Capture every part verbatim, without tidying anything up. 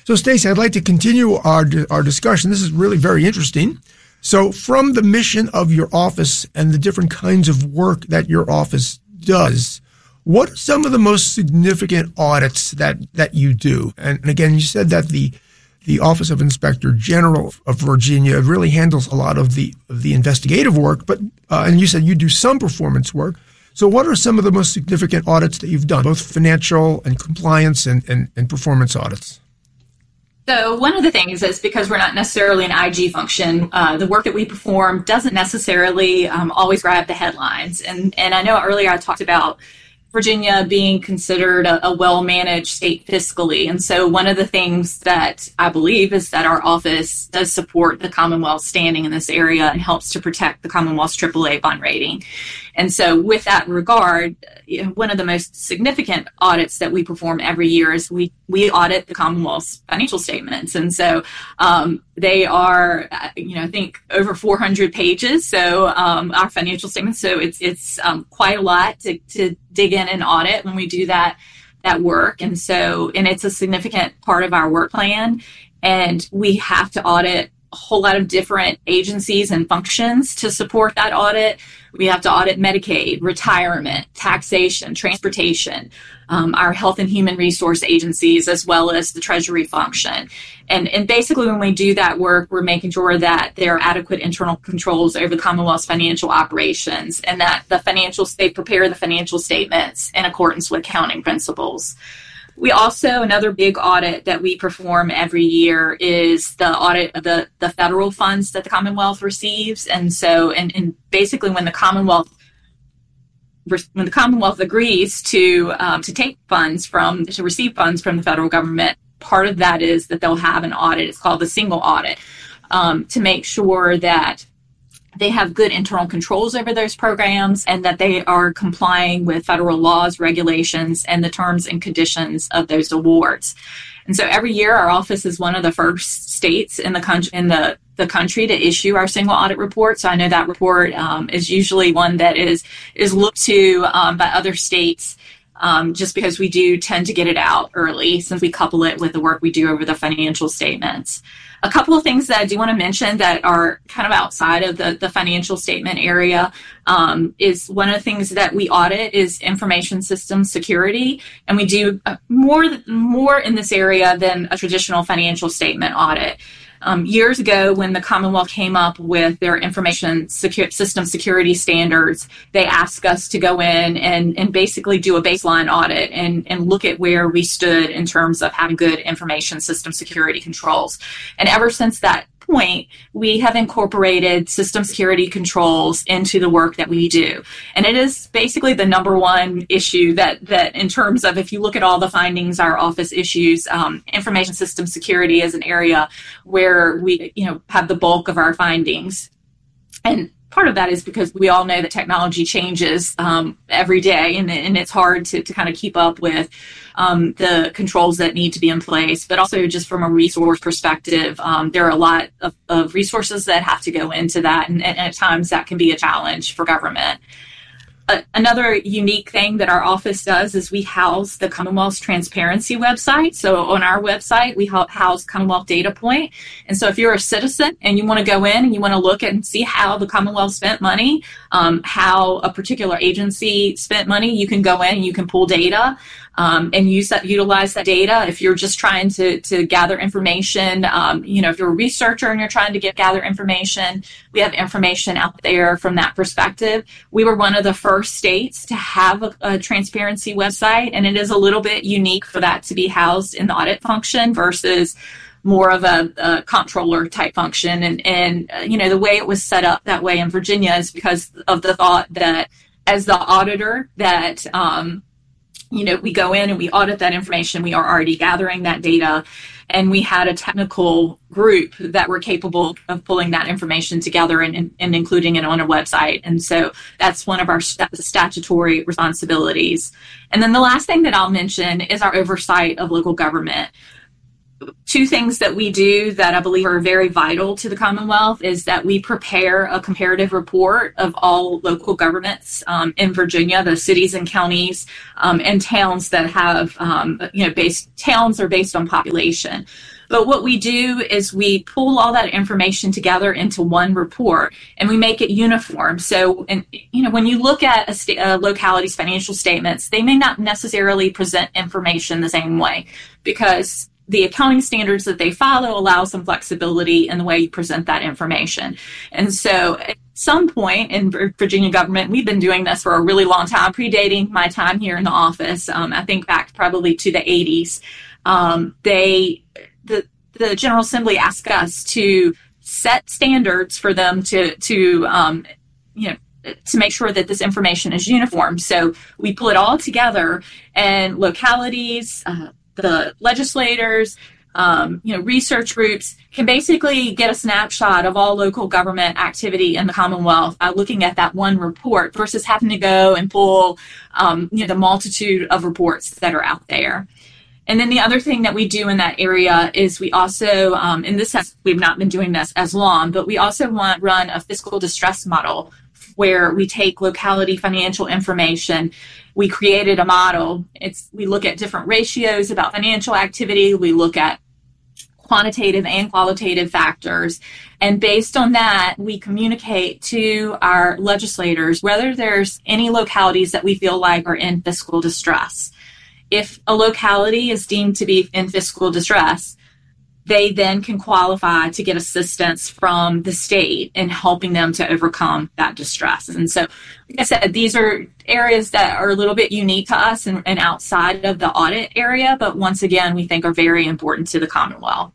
So, Stacey, I'd like to continue our our discussion. This is really very interesting. So, from the mission of your office and the different kinds of work that your office does, what are some of the most significant audits that, that you do? And, and again, you said that the the Office of Inspector General of Virginia really handles a lot of the of the investigative work, but uh, and you said you do some performance work. So what are some of the most significant audits that you've done, both financial and compliance and, and, and performance audits? So one of the things is because we're not necessarily an I G function, uh, the work that we perform doesn't necessarily um, always grab the headlines. And, and I know earlier I talked about Virginia being considered a, a well-managed state fiscally. And so one of the things that I believe is that our office does support the Commonwealth's standing in this area and helps to protect the Commonwealth's triple A bond rating. And so with that regard, you know, one of the most significant audits that we perform every year is we, we audit the Commonwealth's financial statements. And so um, they are, you know, I think over four hundred pages. So um, our financial statements, so it's it's um, quite a lot to, to dig in and audit when we do that that work. And so, and it's a significant part of our work plan. And we have to audit a whole lot of different agencies and functions to support that audit. We have to audit Medicaid, retirement, taxation, transportation, um, our health and human resource agencies, as well as the Treasury function. And, and basically when we do that work, we're making sure that there are adequate internal controls over the Commonwealth's financial operations and that the financials, they prepare the financial statements in accordance with accounting principles. We also, another big audit that we perform every year is the audit of the, the federal funds that the Commonwealth receives. And so, and, and basically when the Commonwealth when the Commonwealth agrees to um, to take funds from, to receive funds from the federal government, part of that is that they'll have an audit. It's called the single audit um, to make sure that they have good internal controls over those programs and that they are complying with federal laws, regulations, and the terms and conditions of those awards. And so every year, our office is one of the first states in the country, in the, the country to issue our single audit report. So I know that report um, is usually one that is, is looked to um, by other states um, just because we do tend to get it out early since we couple it with the work we do over the financial statements. A couple of things that I do want to mention that are kind of outside of the, the financial statement area um, is one of the things that we audit is information system security. And we do more, more in this area than a traditional financial statement audit. Um, years ago, when the Commonwealth came up with their information secu- system security standards, they asked us to go in and, and basically do a baseline audit and, and look at where we stood in terms of having good information system security controls. And ever since that point, we have incorporated system security controls into the work that we do. And it is basically the number one issue that, that in terms of, if you look at all the findings our office issues, um, information system security is an area where we, you know, have the bulk of our findings. And part of that is because we all know that technology changes um, every day, and, and it's hard to, to kind of keep up with um, the controls that need to be in place. But also just from a resource perspective, um, there are a lot of, of resources that have to go into that, and, and at times that can be a challenge for government. Uh, another unique thing that our office does is we house the Commonwealth's transparency website. So on our website, we house Commonwealth Data Point. And so if you're a citizen and you want to go in and you want to look at and see how the Commonwealth spent money, um, how a particular agency spent money, you can go in and you can pull data um, and use that, utilize that data. If you're just trying to, to gather information, um, you know, if you're a researcher and you're trying to get gather information, we have information out there from that perspective. We were one of the first states to have a, a transparency website, and it is a little bit unique for that to be housed in the audit function versus more of a, a comptroller type function. And, and uh, you know, the way it was set up that way in Virginia is because of the thought that as the auditor that, um, you know, we go in and we audit that information. We are already gathering that data, and we had a technical group that were capable of pulling that information together and, and, and including it on a website. And so that's one of our st- statutory responsibilities. And then the last thing that I'll mention is our oversight of local government. two things that we do that I believe are very vital to the Commonwealth is that we prepare a comparative report of all local governments um, in Virginia, the cities and counties um, and towns that have, um, you know, based towns are based on population. But what we do is we pull all that information together into one report and we make it uniform. So, and, you know, when you look at a, sta- a locality's financial statements, they may not necessarily present information the same way because the accounting standards that they follow allow some flexibility in the way you present that information. And so at some point in Virginia government, we've been doing this for a really long time, predating my time here in the office. Um, I think back probably to the eighties. Um, they, the, the General Assembly asked us to set standards for them to, to, um, you know, to make sure that this information is uniform. So we pull it all together and localities, uh, the legislators, um, you know, research groups can basically get a snapshot of all local government activity in the Commonwealth by looking at that one report versus having to go and pull, um, you know, the multitude of reports that are out there. And then the other thing that we do in that area is we also, um, and this has, we've not been doing this as long, but we also want to run a fiscal distress model where we take locality financial information. We created a model. It's, we look at different ratios about financial activity. We look at quantitative and qualitative factors. And based on that, we communicate to our legislators whether there's any localities that we feel like are in fiscal distress. If a locality is deemed to be in fiscal distress, they then can qualify to get assistance from the state in helping them to overcome that distress. And so, like I said, these are areas that are a little bit unique to us and, and outside of the audit area, but once again, we think are very important to the Commonwealth.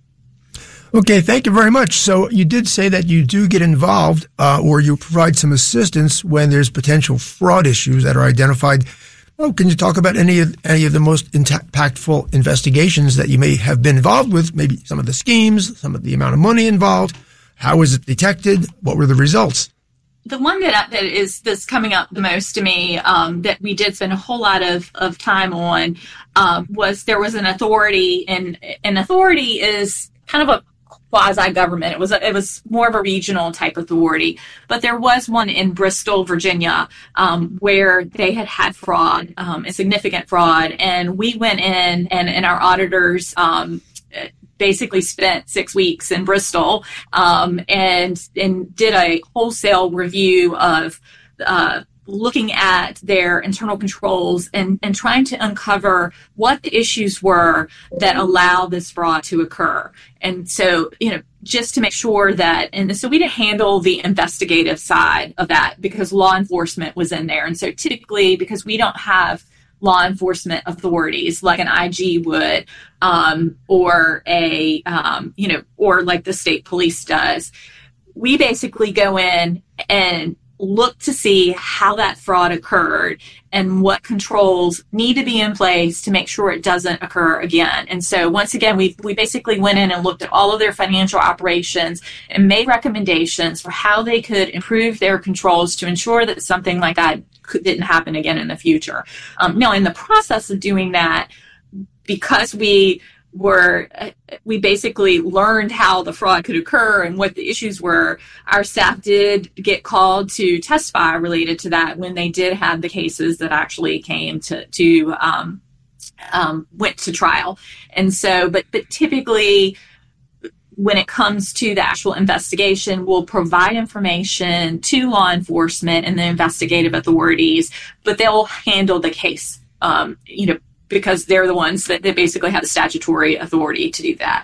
Okay, thank you very much. So you did say that you do get involved uh, or you provide some assistance when there's potential fraud issues that are identified. Oh, can you talk about any of any of the most impactful investigations that you may have been involved with? Maybe some of the schemes, some of the amount of money involved. How was it detected? What were the results? The one that that is that's coming up the most to me um, that we did spend a whole lot of, of time on um, was there was an authority, and an authority is kind of a quasi-government. It was a, it was more of a regional type authority, but there was one in Bristol, Virginia, um, where they had had fraud, um, a significant fraud, and we went in and, and our auditors um, basically spent six weeks in Bristol um, and and did a wholesale review of uh, looking at their internal controls and, and trying to uncover what the issues were that allow this fraud to occur. And so, you know, just to make sure that, and so we didn't handle the investigative side of that because law enforcement was in there. And so typically, because we don't have law enforcement authorities like an I G would, um, or a, um, you know, or like the state police does, we basically go in and look to see how that fraud occurred and what controls need to be in place to make sure it doesn't occur again. And so once again, we we basically went in and looked at all of their financial operations and made recommendations for how they could improve their controls to ensure that something like that could, didn't happen again in the future. Um, now, in the process of doing that, because we were, we basically learned how the fraud could occur and what the issues were, our staff did get called to testify related to that when they did have the cases that actually came to, to um, um, went to trial. And so, but, but typically, when it comes to the actual investigation, we'll provide information to law enforcement and the investigative authorities, but they'll handle the case, um, you know, because they're the ones that, that basically have the statutory authority to do that.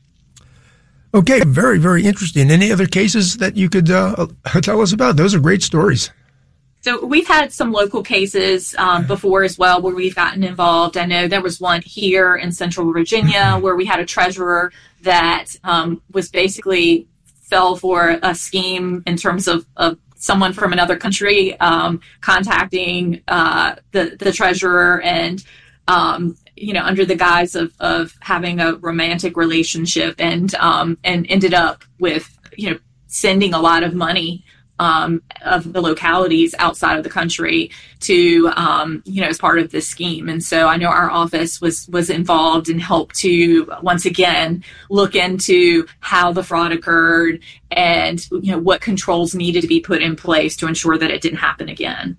Okay, very, very interesting. Any other cases that you could uh, tell us about? Those are great stories. So we've had some local cases um, before as well where we've gotten involved. I know there was one here in Central Virginia where we had a treasurer that um, was basically fell for a scheme in terms of, of someone from another country um, contacting uh, the, the treasurer and Um, you know, under the guise of, of having a romantic relationship and, um, and ended up with, you know, sending a lot of money um, of the localities outside of the country to, um, you know, as part of this scheme. And so I know our office was was involved and helped to, once again, look into how the fraud occurred and, you know, what controls needed to be put in place to ensure that it didn't happen again.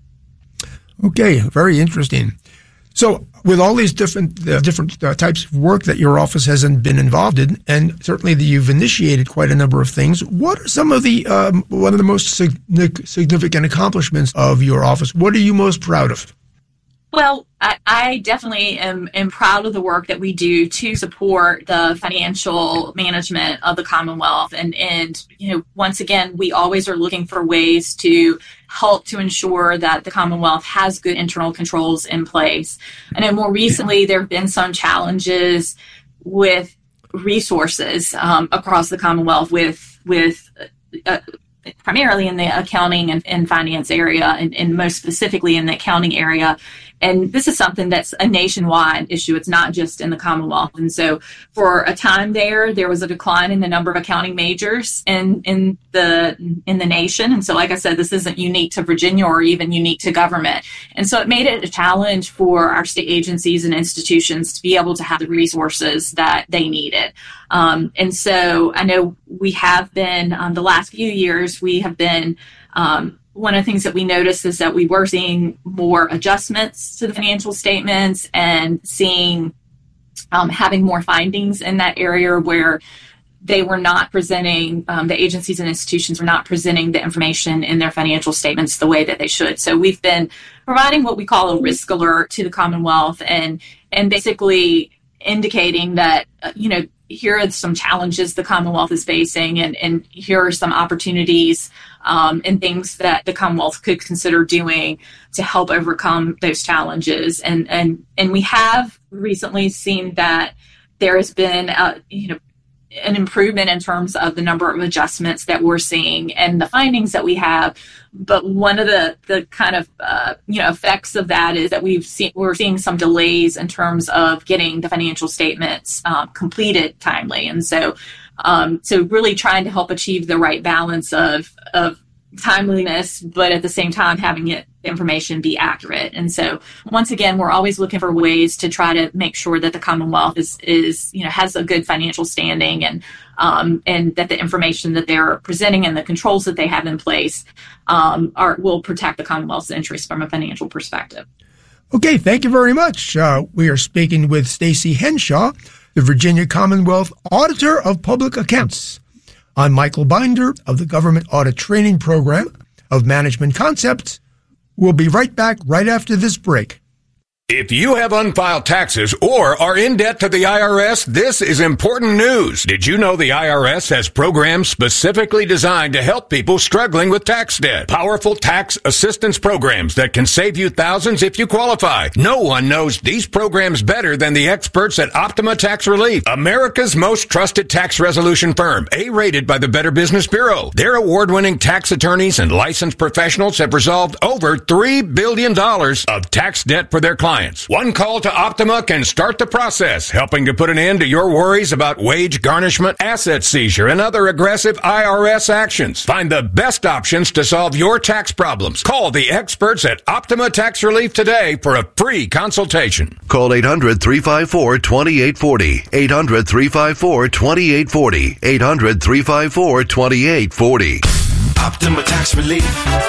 Okay, very interesting. So with all these different uh, different uh, types of work that your office has been involved in, and certainly that you've initiated quite a number of things, what are some of the um, one of the most significant accomplishments of your office? What are you most proud of? Well, I, I definitely am, am proud of the work that we do to support the financial management of the Commonwealth. And, and, you know, once again, we always are looking for ways to help to ensure that the Commonwealth has good internal controls in place. And then more recently, there have been some challenges with resources um, across the Commonwealth with, with, uh, primarily in the accounting and, and finance area, and, and most specifically in the accounting area. And this is something that's a nationwide issue. It's not just in the Commonwealth. And so for a time there, there was a decline in the number of accounting majors in, in the in the nation. And so, like I said, this isn't unique to Virginia or even unique to government. And so it made it a challenge for our state agencies and institutions to be able to have the resources that they needed. Um, and so I know we have been, um, the last few years, we have been um, one of the things that we noticed is that we were seeing more adjustments to the financial statements and seeing um, having more findings in that area where they were not presenting, um, the agencies and institutions were not presenting the information in their financial statements the way that they should. So we've been providing what we call a risk alert to the Commonwealth and, and basically indicating that, uh, you know, here are some challenges the Commonwealth is facing, and, and here are some opportunities um, and things that the Commonwealth could consider doing to help overcome those challenges. And and and we have recently seen that there has been, uh, you know, an improvement in terms of the number of adjustments that we're seeing and the findings that we have. But one of the, the kind of, uh, you know, effects of that is that we've seen, we're seeing some delays in terms of getting the financial statements um, completed timely. And so, um, so really trying to help achieve the right balance of, of timeliness, but at the same time having it information be accurate. And so once again, we're always looking for ways to try to make sure that the Commonwealth is, is you know, has a good financial standing, and um, and that the information that they're presenting and the controls that they have in place um, are will protect the Commonwealth's interests from a financial perspective. Okay, thank you very much. Uh, we are speaking with Stacy Henshaw, the Virginia Commonwealth Auditor of Public Accounts. I'm Michael Binder of the Government Audit Training Program of Management Concepts. We'll be right back right after this break. If you have unfiled taxes or are in debt to the I R S, this is important news. Did you know the I R S has programs specifically designed to help people struggling with tax debt? Powerful tax assistance programs that can save you thousands if you qualify. No one knows these programs better than the experts at Optima Tax Relief, America's most trusted tax resolution firm, A-rated by the Better Business Bureau. Their award-winning tax attorneys and licensed professionals have resolved over three billion dollars of tax debt for their clients. One call to Optima can start the process, helping to put an end to your worries about wage garnishment, asset seizure, and other aggressive I R S actions. Find the best options to solve your tax problems. Call the experts at Optima Tax Relief today for a free consultation. Call eight hundred, three five four, two eight four zero. eight hundred, three five four, two eight four zero. eight hundred, three five four, two eight four zero. Optima Tax Relief.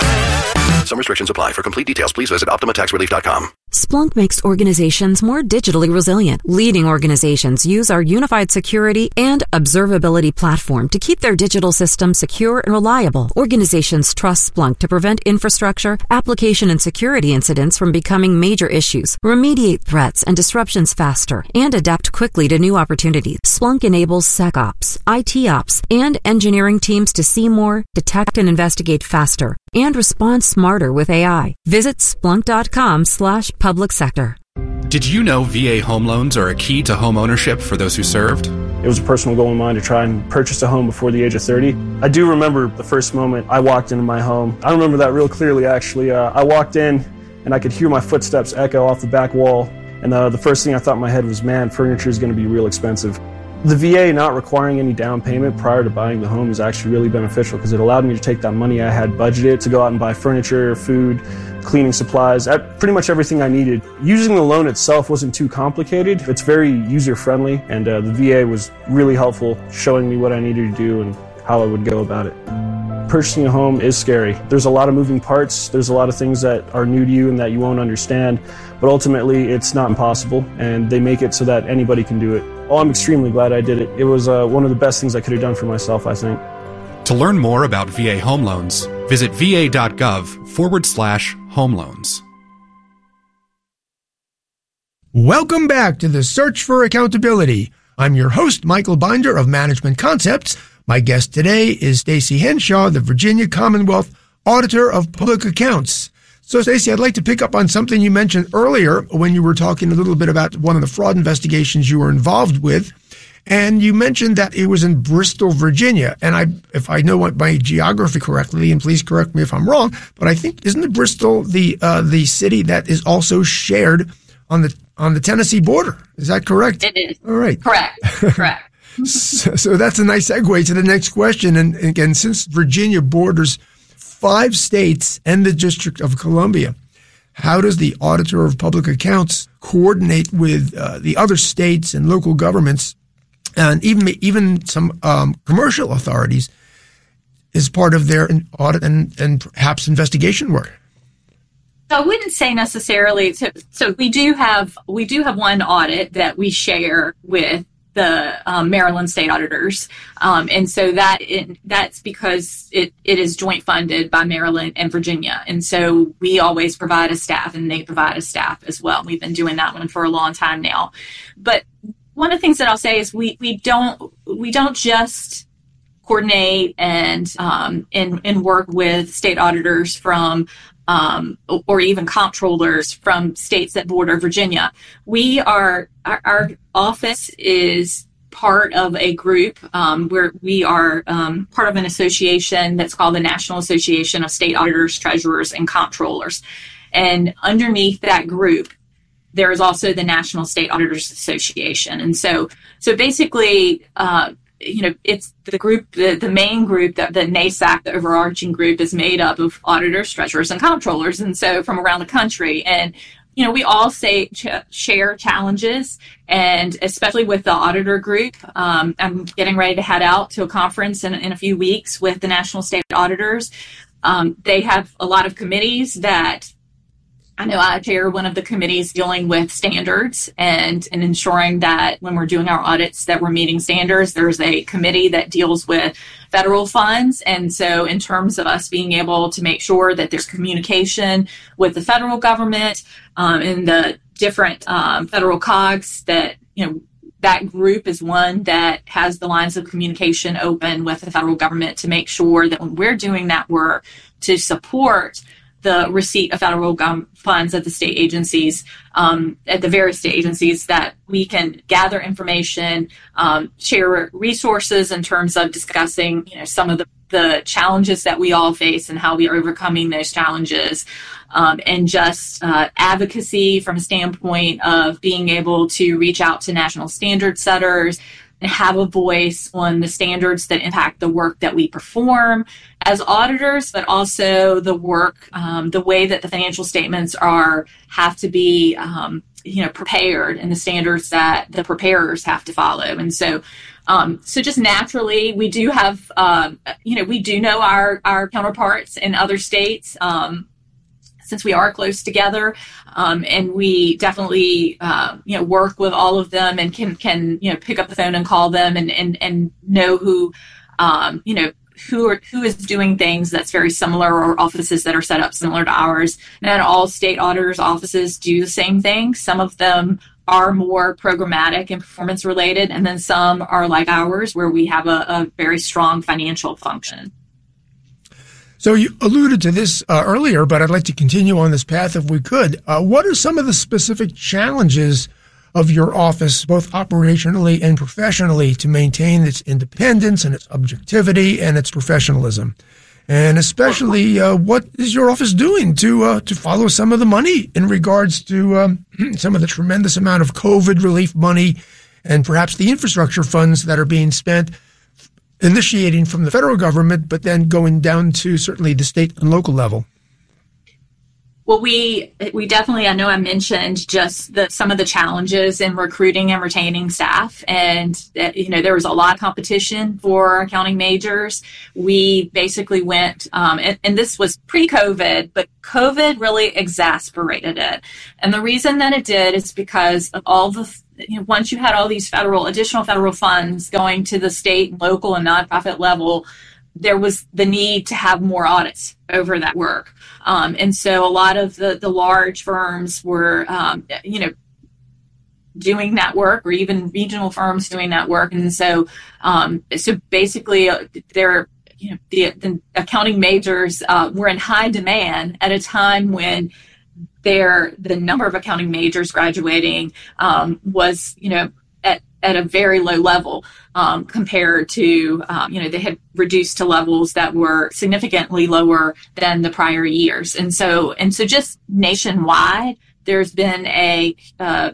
Some restrictions apply. For complete details, please visit optima tax relief dot com. Splunk makes organizations more digitally resilient. Leading organizations use our unified security and observability platform to keep their digital systems secure and reliable. Organizations trust Splunk to prevent infrastructure, application, and security incidents from becoming major issues, remediate threats and disruptions faster, and adapt quickly to new opportunities. Splunk enables SecOps, I T Ops, and engineering teams to see more, detect and investigate faster, and respond smarter with A I. Visit splunk.com slash public sector. Did you know V A home loans are a key to home ownership for those who served? It was a personal goal of mine to try and purchase a home before the age of thirty. I do remember the first moment I walked into my home. I remember that real clearly, actually. Uh, I walked in and I could hear my footsteps echo off the back wall. And uh, the first thing I thought in my head was, man, furniture is going to be real expensive. The V A not requiring any down payment prior to buying the home is actually really beneficial because it allowed me to take that money I had budgeted to go out and buy furniture, food, cleaning supplies, pretty much everything I needed. Using the loan itself wasn't too complicated. It's very user-friendly, and uh, the V A was really helpful, showing me what I needed to do and how I would go about it. Purchasing a home is scary. There's a lot of moving parts. There's a lot of things that are new to you and that you won't understand, but ultimately it's not impossible, and they make it so that anybody can do it. Oh, I'm extremely glad I did it. It was uh, one of the best things I could have done for myself, I think. To learn more about V A home loans, visit va.gov forward slash home loans. Welcome back to the Search for Accountability. I'm your host, Michael Binder of Management Concepts. My guest today is Stacey Henshaw, the Virginia Commonwealth Auditor of Public Accounts. So, Stacey, I'd like to pick up on something you mentioned earlier when you were talking a little bit about one of the fraud investigations you were involved with. And you mentioned that it was in Bristol, Virginia. And I, if I know what my geography correctly, and please correct me if I'm wrong, but I think, isn't it Bristol the uh, the city that is also shared on the on the Tennessee border? Is that correct? It is. All right. Correct. Correct. so, so that's a nice segue to the next question. And again, since Virginia borders five states and the District of Columbia, how does the Auditor of Public Accounts coordinate with uh, the other states and local governments, and even even some um, commercial authorities, as part of their audit and, and perhaps investigation work? So I wouldn't say necessarily. So, so we do have we do have one audit that we share with the um, Maryland state auditors, um, and so that it, that's because it, it is joint funded by Maryland and Virginia, and so we always provide a staff, and they provide a staff as well. We've been doing that one for a long time now. But one of the things that I'll say is we we don't we don't just coordinate and um, and and work with state auditors from. Um, or even comptrollers from states that border Virginia. We are, our, our office is part of a group um, where we are um, part of an association that's called the National Association of State Auditors, Treasurers, and Comptrollers. And underneath that group, there is also the National State Auditors Association. And so, so basically, uh, you know, it's the group, the, the main group, that the NASAC, the overarching group, is made up of auditors, treasurers, and comptrollers, and so from around the country. And, you know, we all say ch- share challenges, and especially with the auditor group, um, I'm getting ready to head out to a conference in, in a few weeks with the National State Auditors. Um, they have a lot of committees that I know I chair one of the committees dealing with standards and, and ensuring that when we're doing our audits that we're meeting standards. There's a committee that deals with federal funds. And so in terms of us being able to make sure that there's communication with the federal government um, and the different um, federal cogs, that, you know, that group is one that has the lines of communication open with the federal government to make sure that when we're doing that work to support the receipt of federal gum funds at the state agencies, um, at the various state agencies, that we can gather information, um, share resources in terms of discussing, you know, some of the, the challenges that we all face and how we are overcoming those challenges, um, and just uh, advocacy from a standpoint of being able to reach out to national standard setters and have a voice on the standards that impact the work that we perform as auditors, but also the work, um, the way that the financial statements are have to be, um, you know, prepared, and the standards that the preparers have to follow. And so, um, so just naturally, we do have, um, you know, we do know our our counterparts in other states. Um, since we are close together, um, and we definitely, uh, you know, work with all of them and can, can, you know, pick up the phone and call them and, and, and know who, um, you know, who are, who is doing things that's very similar, or offices that are set up similar to ours. Not all state auditors' offices do the same thing. Some of them are more programmatic and performance related, and then some are like ours, where we have a, a very strong financial function. So you alluded to this uh, earlier, but I'd like to continue on this path if we could. Uh, what are some of the specific challenges of your office, both operationally and professionally, to maintain its independence and its objectivity and its professionalism? And especially, uh, what is your office doing to uh, to follow some of the money in regards to um, some of the tremendous amount of COVID relief money and perhaps the infrastructure funds that are being spent, initiating from the federal government, but then going down to certainly the state and local level? Well, we we definitely, I know I mentioned just the, some of the challenges in recruiting and retaining staff. And, uh, you know, there was a lot of competition for accounting majors. We basically went, um, and, and this was pre-COVID, but COVID really exacerbated it. And the reason that it did is because of all the, you know, once you had all these federal, additional federal funds going to the state, local, and nonprofit level, there was the need to have more audits over that work. Um, and so a lot of the, the large firms were, um, you know, doing that work, or even regional firms doing that work. And so, um, so basically uh, they're, you know, the, the accounting majors uh, were in high demand at a time when their, the number of accounting majors graduating um, was, you know, at, at a very low level um, compared to, um, you know, they had reduced to levels that were significantly lower than the prior years. And so, and so just nationwide, there's been a, uh,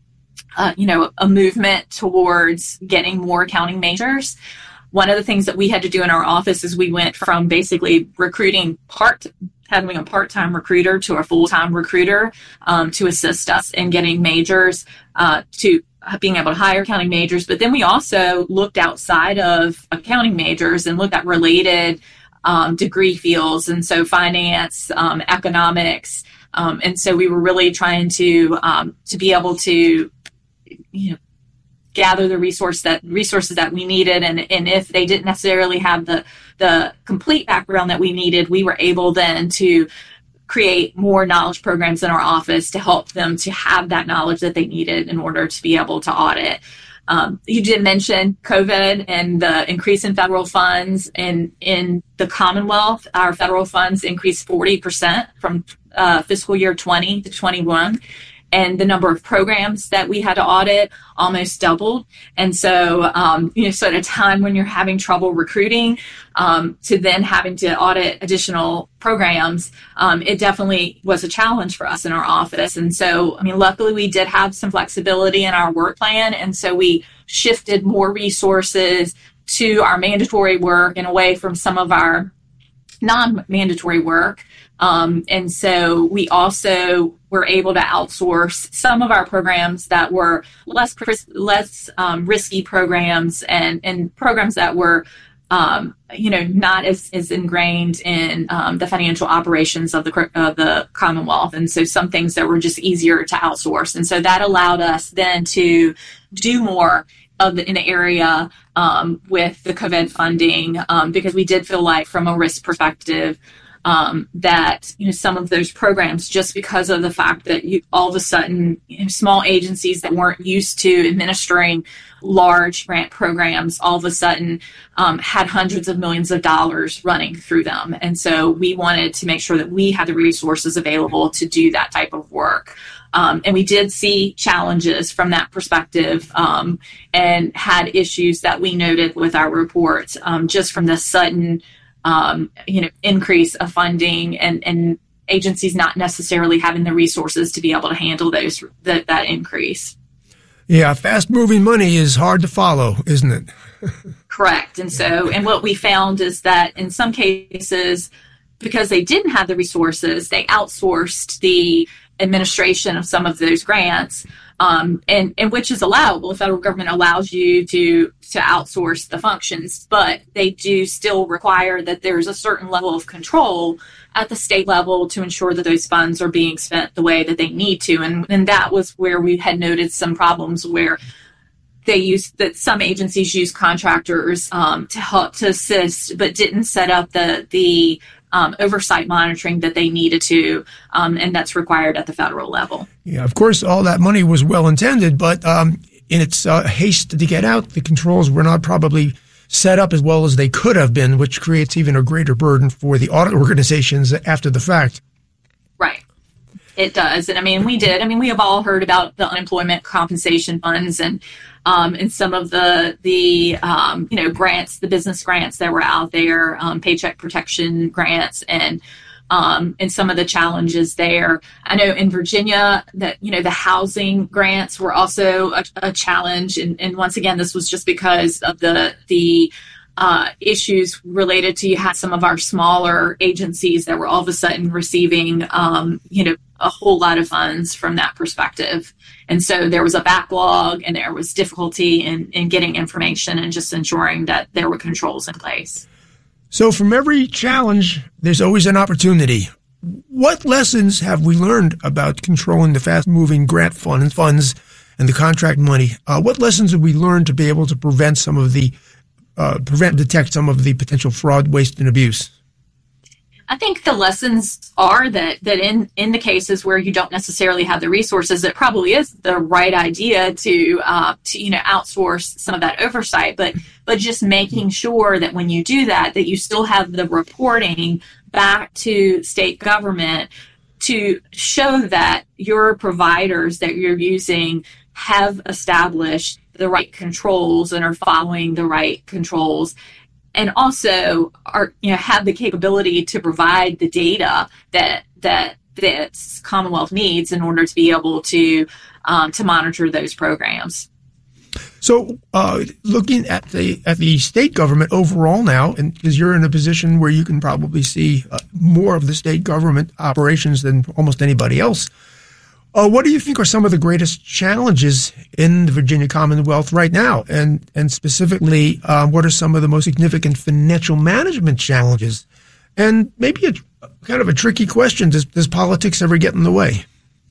uh, you know, a movement towards getting more accounting majors. One of the things that we had to do in our office is we went from basically recruiting part, having a part-time recruiter to a full-time recruiter um, to assist us in getting majors, uh, to being able to hire accounting majors. But then we also looked outside of accounting majors and looked at related um, degree fields. And so finance, um, economics. Um, and so we were really trying to, um, to be able to, you know, gather the resource that resources that we needed. And, and if they didn't necessarily have the, the complete background that we needed, we were able then to create more knowledge programs in our office to help them to have that knowledge that they needed in order to be able to audit. Um, you did mention COVID and the increase in federal funds. And in the Commonwealth, our federal funds increased forty percent from uh, fiscal year twenty to twenty-one. And the number of programs that we had to audit almost doubled. And so, um, you know, so at a time when you're having trouble recruiting, um, to then having to audit additional programs, um, it definitely was a challenge for us in our office. And so, I mean, luckily we did have some flexibility in our work plan. And so we shifted more resources to our mandatory work and away from some of our non-mandatory work. Um, and so we also were able to outsource some of our programs that were less less um, risky programs and, and programs that were, um, you know, not as, as ingrained in um, the financial operations of the of the Commonwealth. And so some things that were just easier to outsource. And so that allowed us then to do more of the, in the area um, with the COVID funding, um, because we did feel like from a risk perspective, Um, that, you know, some of those programs, just because of the fact that you all of a sudden, you know, small agencies that weren't used to administering large grant programs, all of a sudden um, had hundreds of millions of dollars running through them. And so we wanted to make sure that we had the resources available to do that type of work. Um, and we did see challenges from that perspective, um, and had issues that we noted with our reports, um, just from the sudden Um, you know, increase of funding and, and agencies not necessarily having the resources to be able to handle those that, that increase. Yeah, fast-moving money is hard to follow, isn't it? Correct. And so, and what we found is that in some cases, because they didn't have the resources, they outsourced the administration of some of those grants, um, and, and which is allowable. The federal government allows you to, to outsource the functions, but they do still require that there's a certain level of control at the state level to ensure that those funds are being spent the way that they need to. And, and that was where we had noted some problems where they used that some agencies use contractors um, to help to assist, but didn't set up the, the Um, oversight monitoring that they needed to, um, and that's required at the federal level. Yeah, of course, all that money was well intended, but um, in its uh, haste to get out, the controls were not probably set up as well as they could have been, which creates even a greater burden for the audit organizations after the fact. Right. It does. And I mean, we did. I mean, we have all heard about the unemployment compensation funds and um, and some of the, the um, you know, grants, the business grants that were out there, um, paycheck protection grants. And um, and some of the challenges there. I know in Virginia that, you know, the housing grants were also a, a challenge. And, and once again, this was just because of the, the, uh, issues related to, you had some of our smaller agencies that were all of a sudden receiving, um, you know, a whole lot of funds from that perspective. And so there was a backlog and there was difficulty in, in getting information and just ensuring that there were controls in place. So from every challenge, there's always an opportunity. What lessons have we learned about controlling the fast-moving grant fund funds and the contract money? Uh, what lessons have we learned to be able to prevent some of the, uh, prevent and detect some of the potential fraud, waste, and abuse? I think the lessons are that that in, in the cases where you don't necessarily have the resources, it probably is the right idea to uh, to you know outsource some of that oversight. But but just making sure that when you do that, that you still have the reporting back to state government to show that your providers that you're using have established the right controls and are following the right controls. And also are, you know, have the capability to provide the data that that that Commonwealth needs in order to be able to um, to monitor those programs. So, uh, looking at the at the state government overall now, and because you're in a position where you can probably see uh, more of the state government operations than almost anybody else. Uh, what do you think are some of the greatest challenges in the Virginia Commonwealth right now? And and specifically, um, what are some of the most significant financial management challenges? And maybe a kind of a tricky question, does, does politics ever get in the way?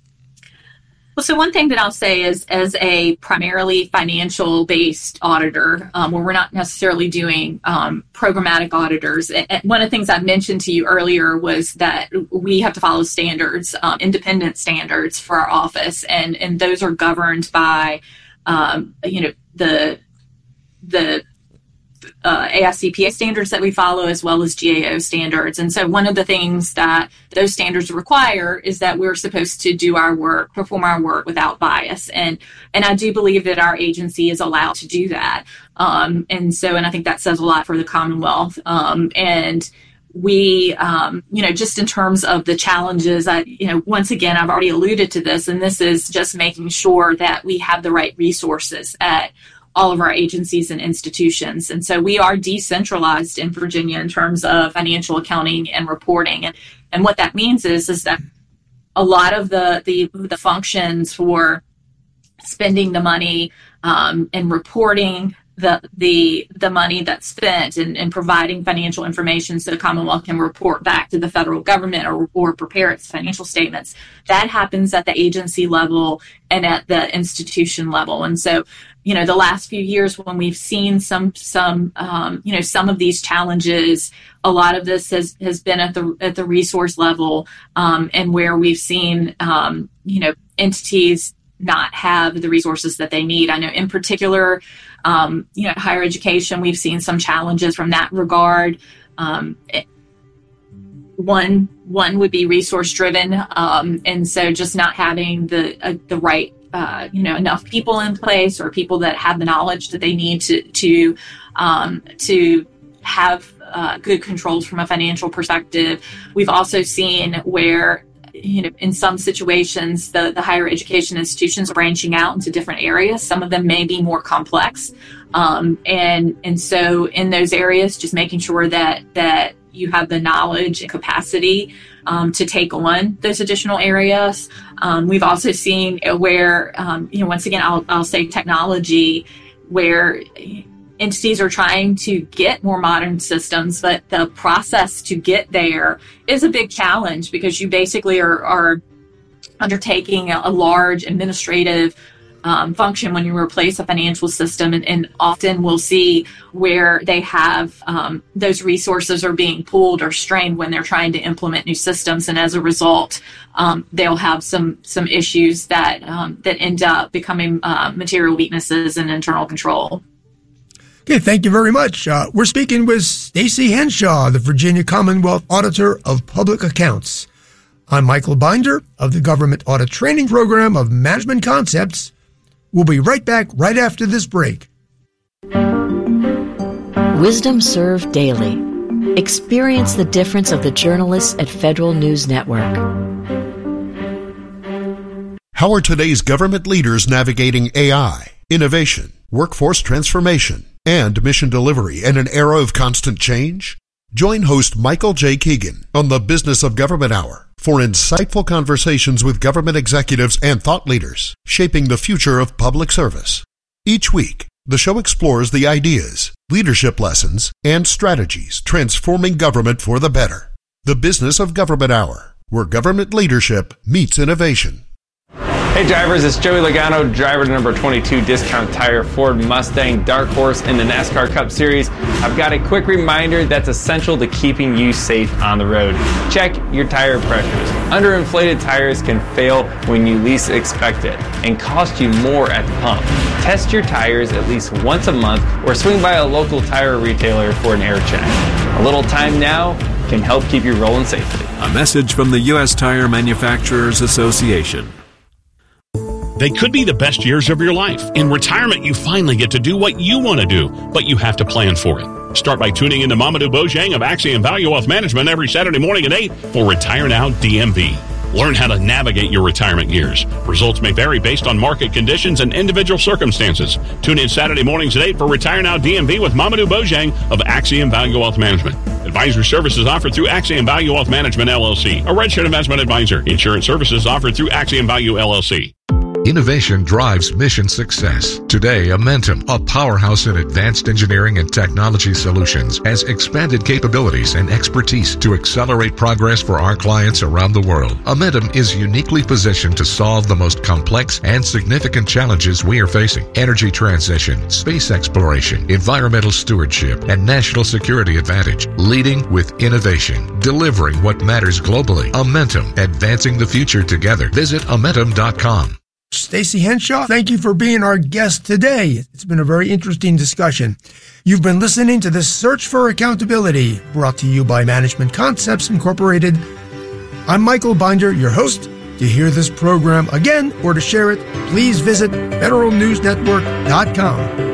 Well, so one thing that I'll say is, as a primarily financial-based auditor, um, where we're not necessarily doing um, programmatic auditors, and one of the things I mentioned to you earlier was that we have to follow standards, um, independent standards for our office, and and those are governed by, um, you know, the the Uh, A I C P A standards that we follow, as well as G A O standards. And so one of the things that those standards require is that we're supposed to do our work, perform our work without bias. And and I do believe that our agency is allowed to do that. Um, and so, and I think that says a lot for the Commonwealth. Um, and we, um, you know, just in terms of the challenges, I, you know, once again, I've already alluded to this, and this is just making sure that we have the right resources at all of our agencies and institutions. And so we are decentralized in Virginia in terms of financial accounting and reporting. And, and what that means is, is that a lot of the, the, the functions for spending the money um, and reporting the the the money that's spent and, and providing financial information so the Commonwealth can report back to the federal government or, or prepare its financial statements, that happens at the agency level and at the institution level. And so, you know, the last few years when we've seen some some um, you know some of these challenges, a lot of this has has been at the at the resource level, um, and where we've seen um, you know entities not have the resources that they need. I know in particular, um, you know, higher education, we've seen some challenges from that regard. Um, it, one one would be resource driven, um, and so just not having the uh, the right uh, you know enough people in place or people that have the knowledge that they need to to um, to have uh, good controls from a financial perspective. We've also seen where, you know, in some situations, the, the higher education institutions are branching out into different areas. Some of them may be more complex. Um, and, and so in those areas, just making sure that, that you have the knowledge and capacity um, to take on those additional areas. Um, we've also seen where, um, you know, once again, I'll, I'll say technology, where entities are trying to get more modern systems, but the process to get there is a big challenge because you basically are, are undertaking a, a large administrative um, function when you replace a financial system. And, and often we'll see where they have um, those resources are being pulled or strained when they're trying to implement new systems. And as a result, um, they'll have some some issues that, um, that end up becoming uh, material weaknesses in internal control. Okay, thank you very much. Uh, we're speaking with Stacey Henshaw, the Virginia Commonwealth Auditor of Public Accounts. I'm Michael Binder of the Government Audit Training Program of Management Concepts. We'll be right back right after this break. Wisdom Served Daily. Experience the difference of the journalists at Federal News Network. How are today's government leaders navigating A I, innovation, workforce transformation, and mission delivery in an era of constant change? Join host Michael J. Keegan on the Business of Government Hour for insightful conversations with government executives and thought leaders shaping the future of public service. Each week, the show explores the ideas, leadership lessons, and strategies transforming government for the better. The Business of Government Hour, where government leadership meets innovation. Hey drivers, it's Joey Logano, driver number twenty-two Discount Tire Ford Mustang Dark Horse in the NASCAR Cup Series. I've got a quick reminder that's essential to keeping you safe on the road. Check your tire pressures. Underinflated tires can fail when you least expect it and cost you more at the pump. Test your tires at least once a month or swing by a local tire retailer for an air check. A little time now can help keep you rolling safely. A message from the U S Tire Manufacturers Association. They could be the best years of your life. In retirement, you finally get to do what you want to do, but you have to plan for it. Start by tuning in to Mamadou Bojang of Axiom Value Wealth Management every Saturday morning at eight for Retire Now D M V. Learn how to navigate your retirement years. Results may vary based on market conditions and individual circumstances. Tune in Saturday mornings at eight for Retire Now D M V with Mamadou Bojang of Axiom Value Wealth Management. Advisory services offered through Axiom Value Wealth Management, L L C, a registered investment advisor. Insurance services offered through Axiom Value, L L C. Innovation drives mission success. Today, Amentum, a powerhouse in advanced engineering and technology solutions, has expanded capabilities and expertise to accelerate progress for our clients around the world. Amentum is uniquely positioned to solve the most complex and significant challenges we are facing: energy transition, space exploration, environmental stewardship, and national security advantage. Leading with innovation, delivering what matters globally. Amentum, advancing the future together. Visit Amentum dot com. Stacey Henshaw, thank you for being our guest today. It's been a very interesting discussion. You've been listening to The Search for Accountability, brought to you by Management Concepts Incorporated. I'm Michael Binder, your host. To hear this program again or to share it, please visit Federal News Network dot com.